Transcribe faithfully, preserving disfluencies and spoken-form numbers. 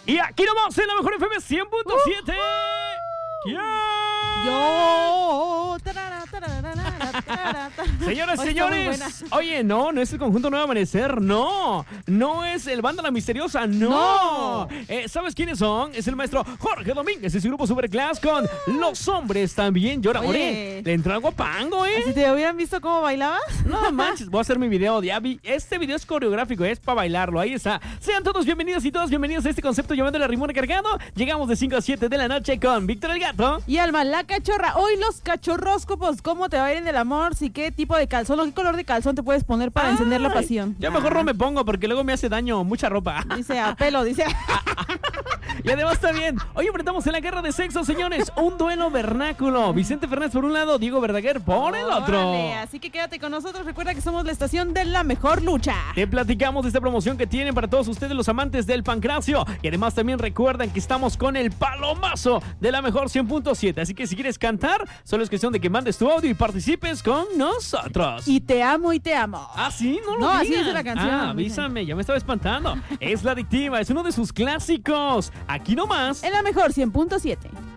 Y aquí nomás en la mejor F M cien punto siete. ¿Quién? Yo. Señoras y señores, oye, no, no es el conjunto Nuevo Amanecer, no. No es el Banda La Misteriosa, no. No. Eh, ¿Sabes quiénes son? Es el maestro Jorge Domínguez y su grupo Superclass con Los Hombres También Lloran. Oye. Oye, le entró algo a Pango, ¿eh? Si te hubieran visto cómo bailabas. No manches, voy a hacer mi video de Abby. Este video es coreográfico, es para bailarlo. Ahí está. Sean todos bienvenidos y todas bienvenidos a este concepto llamado La Rimona Cargado. Llegamos de cinco a siete de la noche con Víctor el Gato. Y Alma, la cachorra. Hoy los cachorróscopos. ¿Cómo te va a ir en el amor? ¿Sí qué tipo de calzón o qué color de calzón te puedes poner para encender la Ay, pasión? Ya mejor no me pongo porque luego me hace daño mucha ropa. Dice a pelo, dice. Y además está bien. Hoy enfrentamos en la guerra de sexo, señores. Un duelo vernáculo. Vicente Fernández por un lado, Diego Verdaguer por el otro. Órale, así que quédate con nosotros. Recuerda que somos la estación de la mejor lucha. Te platicamos de esta promoción que tienen para todos ustedes los amantes del pancracio. Y además también recuerdan que estamos con el palomazo de la mejor cien punto siete. Así que si quieres cantar, solo es cuestión de que mandes tu audio y participes con nosotros. Y te amo y te amo. Ah, sí, no lo No, así digas. dice la canción. Ah, avísame, ya me estaba espantando. Es La Adictiva, es uno de sus clásicos. Aquí nomás. En la mejor cien punto siete.